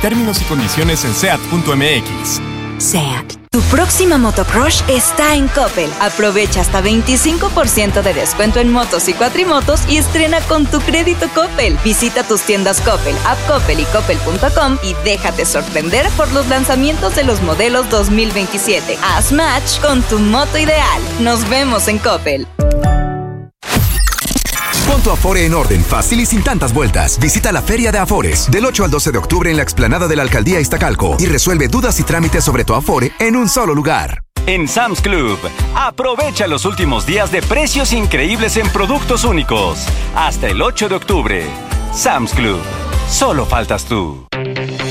Términos y condiciones en seat.mx. SEAT. Tu próxima motocrush está en Coppel. Aprovecha hasta 25% de descuento en motos y cuatrimotos y estrena con tu crédito Coppel. Visita tus tiendas Coppel, App Coppel y Coppel.com y déjate sorprender por los lanzamientos de los modelos 2027. Haz match con tu moto ideal. Nos vemos en Coppel. Pon tu Afore en orden, fácil y sin tantas vueltas. Visita la Feria de Afores del 8 al 12 de octubre en la explanada de la Alcaldía Iztacalco y resuelve dudas y trámites sobre tu Afore en un solo lugar. En Sam's Club, aprovecha los últimos días de precios increíbles en productos únicos. Hasta el 8 de octubre. Sam's Club. Solo faltas tú.